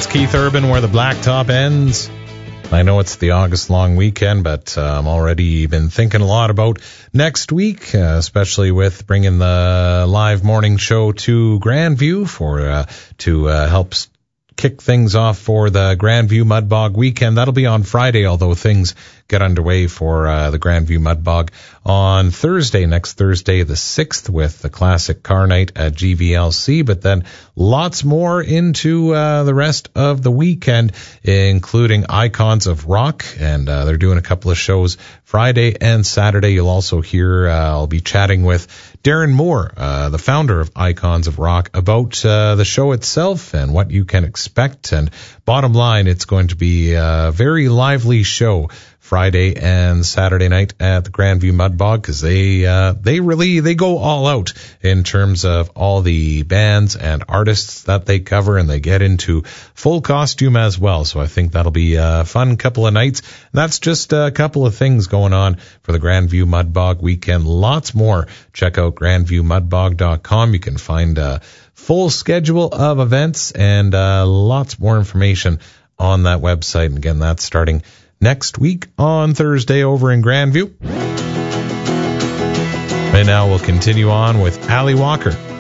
It's Keith Urban, Where the Blacktop Ends. I know it's the August long weekend, but I'm already been thinking a lot about next week, especially with bringing the live morning show to Grandview to help kick things off for the Grandview Mud Bog weekend. That'll be on Friday, although things get underway for the Grandview Mud Bog on Thursday, next Thursday the 6th, with the classic car night at GVLC, but then lots more into the rest of the weekend, including Icons of Rock, and they're doing a couple of shows Friday and Saturday. You'll also hear I'll be chatting with Darren Moore, the founder of Icons of Rock, about the show itself and what you can expect. And bottom line, it's going to be a very lively show Friday and Saturday night at the Grandview Mud Bog, because they go all out in terms of all the bands and artists that they cover, and they get into full costume as well. So I think that'll be a fun couple of nights. That's just a couple of things going on for the Grandview Mud Bog weekend. Lots more. Check out grandviewmudbog.com. You can find a full schedule of events and lots more information on that website. And again, that's starting next week on Thursday over in Grandview. And now we'll continue on with Ali Walker.